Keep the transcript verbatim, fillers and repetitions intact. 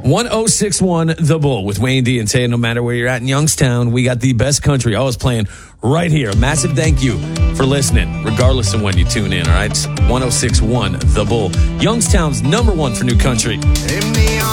one oh six one The Bull with Wayne D and Tay. No matter where you're at in Youngstown, we got the best country always playing right here. A massive thank you for listening, regardless of when you tune in, all right? one oh six one The Bull, Youngstown's number one for new country.